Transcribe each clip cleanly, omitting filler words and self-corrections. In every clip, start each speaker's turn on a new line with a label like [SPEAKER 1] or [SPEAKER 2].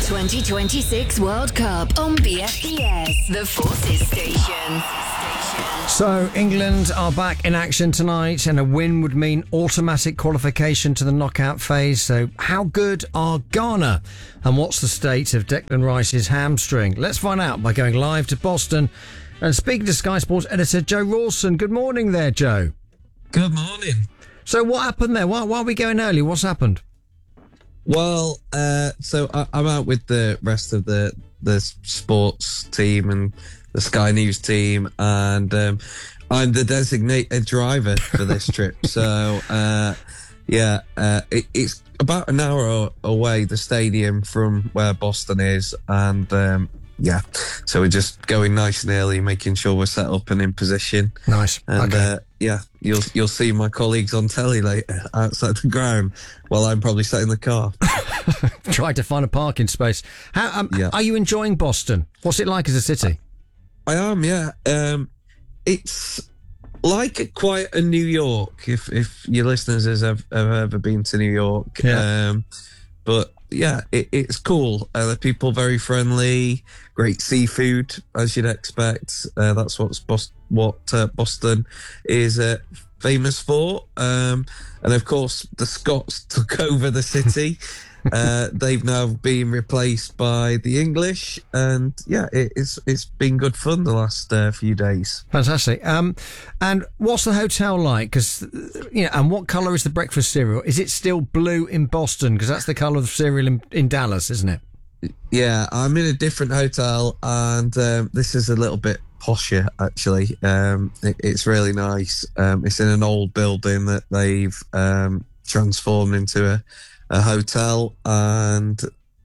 [SPEAKER 1] 2026 World Cup on BFBS, the Forces Station.
[SPEAKER 2] So, England are back in action tonight, and a win would mean automatic qualification to the knockout phase. So, how good are Ghana? And what's the state of Declan Rice's hamstring? Let's find out by going live to Boston and speaking to Sky Sports editor Joe Rawson. Good morning there, Joe.
[SPEAKER 3] Good morning.
[SPEAKER 2] So, what happened there? Why are we going early? What's happened?
[SPEAKER 3] Well, so I'm out with the rest of the sports team and the Sky News team, and I'm the designated driver for this trip. So, it's about an hour away, the stadium, from where Boston is, and so we're just going nice and early, making sure we're set up and in position.
[SPEAKER 2] Nice.
[SPEAKER 3] And
[SPEAKER 2] okay.
[SPEAKER 3] You'll see my colleagues on telly later outside the ground while I'm probably sat in the car.
[SPEAKER 2] Try to find a parking space. Are you enjoying Boston? What's it like as a city?
[SPEAKER 3] I am, yeah. It's like quite a New York, if your listeners have ever been to New York.
[SPEAKER 2] Yeah.
[SPEAKER 3] But yeah, it's cool. The people very friendly, great seafood, as you'd expect. That's what Boston is famous for. And of course, the Scots took over the city. They've now been replaced by the English, and it's been good fun the last few days.
[SPEAKER 2] Fantastic. And what's the hotel like? Because and what colour is the breakfast cereal? Is it still blue in Boston? Because that's the colour of the cereal in Dallas, isn't it?
[SPEAKER 3] Yeah, I'm in a different hotel, and this is a little bit posher actually. It's really nice. It's in an old building that they've transformed into a hotel, and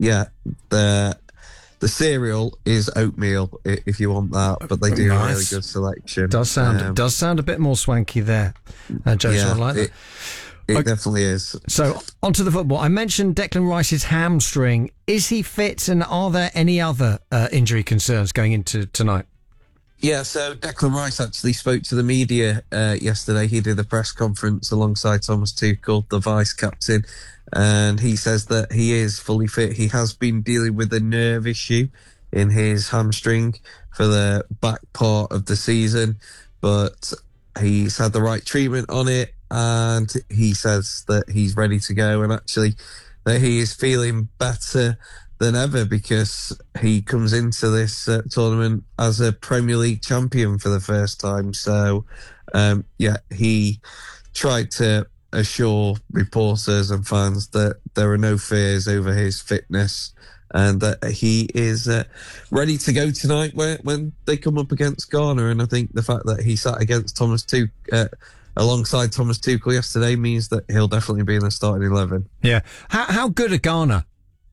[SPEAKER 3] the cereal is oatmeal if you want that, but they do a really good selection.
[SPEAKER 2] Does sound a bit more swanky there, Joe.
[SPEAKER 3] Yeah,
[SPEAKER 2] I like that.
[SPEAKER 3] It definitely is.
[SPEAKER 2] So onto the football. I mentioned Declan Rice's hamstring. Is he fit, and are there any other injury concerns going into tonight?
[SPEAKER 3] Yeah, so Declan Rice actually spoke to the media yesterday. He did a press conference alongside Thomas Tuchel, the vice captain, and he says that he is fully fit. He has been dealing with a nerve issue in his hamstring for the back part of the season, but he's had the right treatment on it, and he says that he's ready to go, and actually that he is feeling better than ever because he comes into this tournament as a Premier League champion for the first time. So, he tried to assure reporters and fans that there are no fears over his fitness and that he is ready to go tonight when they come up against Ghana. And I think the fact that he sat against alongside Thomas Tuchel yesterday means that he'll definitely be in the starting 11.
[SPEAKER 2] Yeah. How good are Ghana?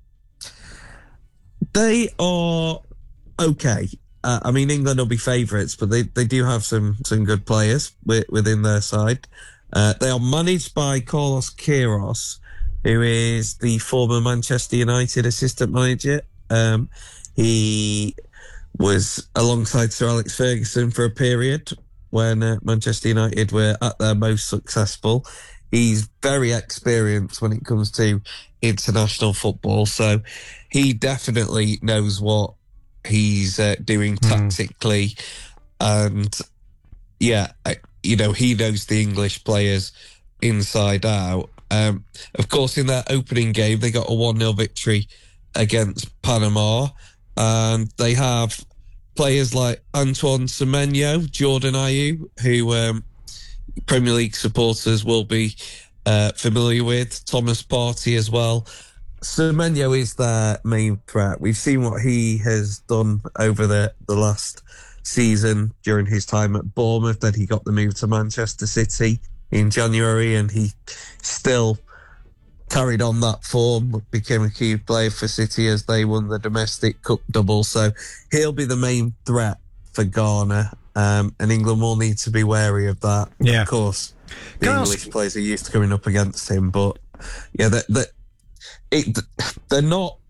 [SPEAKER 2] They
[SPEAKER 3] are okay. I mean, England will be favourites, but they do have some good players within their side. They are managed by Carlos Queiroz, who is the former Manchester United assistant manager. He was alongside Sir Alex Ferguson for a period when Manchester United were at their most successful. He's very experienced when it comes to international football, so he definitely knows what he's doing tactically, and he knows the English players inside out. Of course, in their opening game, they got a 1-0 victory against Panama, and they have players like Antoine Semenyo, Jordan Ayew, who Premier League supporters will be familiar with, Thomas Partey as well. Semenyo is their main threat. We've seen what he has done over the last season during his time at Bournemouth. Then he got the move to Manchester City in January, and he still carried on that form, became a key player for City as they won the domestic cup double. So he'll be the main threat for Ghana, and England will need to be wary of that.
[SPEAKER 2] Yeah.
[SPEAKER 3] Of course, the English players are used to coming up against him, but yeah, they're not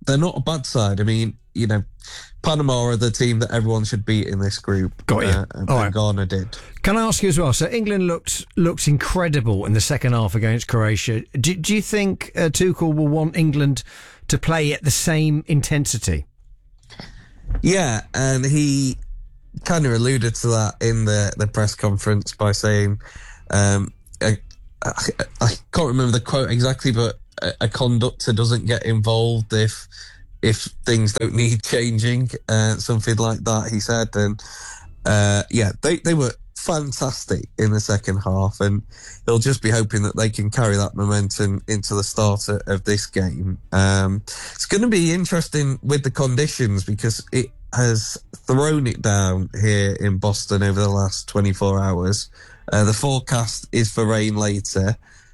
[SPEAKER 3] they're not a bad side. I mean, Panama are the team that everyone should beat in this group.
[SPEAKER 2] Got you.
[SPEAKER 3] And
[SPEAKER 2] All right.
[SPEAKER 3] Ghana did.
[SPEAKER 2] Can I ask you as well? So England looked incredible in the second half against Croatia. Do you think Tuchel will want England to play at the same intensity?
[SPEAKER 3] Yeah, and he kind of alluded to that in the press conference by saying, I can't remember the quote exactly, but a conductor doesn't get involved if things don't need changing, something like that, he said. And they were fantastic in the second half, and he'll just be hoping that they can carry that momentum into the start of this game. It's going to be interesting with the conditions, because it has thrown it down here in Boston over the last 24 hours. The forecast is for rain later.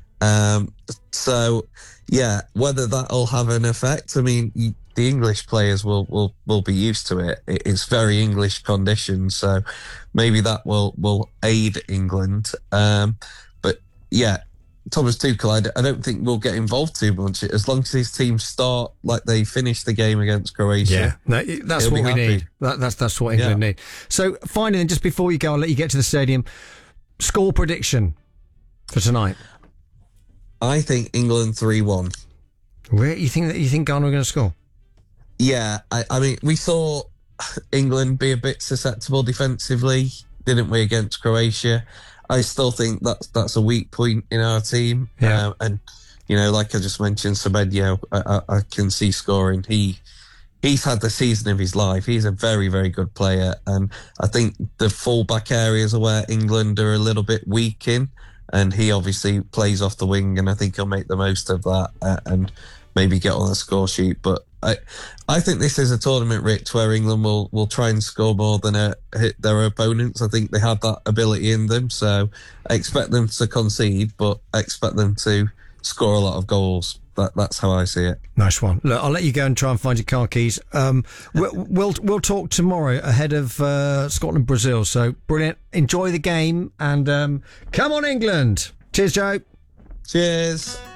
[SPEAKER 3] So yeah, whether that'll have an effect, I mean, the English players will be used to it. It's very English conditions, so maybe that will aid England. But yeah, Thomas Tuchel, I don't think we'll get involved too much as long as his team start like they finished the game against Croatia.
[SPEAKER 2] Yeah, no, that's what we need. That's what England need. So finally, then, just before you go, I'll let you get to the stadium. Score prediction for tonight.
[SPEAKER 3] I think England 3-1.
[SPEAKER 2] Where you think Ghana are going to score?
[SPEAKER 3] Yeah, I mean, we saw England be a bit susceptible defensively, didn't we, against Croatia? I still think that's a weak point in our team.
[SPEAKER 2] Yeah.
[SPEAKER 3] And, like I just mentioned, Semenyo, I can see scoring. He's had the season of his life. He's a very, very good player. And I think the full-back areas are where England are a little bit weak in. And he obviously plays off the wing, and I think he'll make the most of that and maybe get on the score sheet. But I think this is a tournament, Rich, where England will try and score more than hit their opponents. I think they have that ability in them. So I expect them to concede, but I expect them to score a lot of goals. That's how I see it.
[SPEAKER 2] Nice one. Look, I'll let you go and try and find your car keys. We'll talk tomorrow ahead of Scotland Brazil. So brilliant. Enjoy the game and come on England. Cheers, Joe.
[SPEAKER 3] Cheers.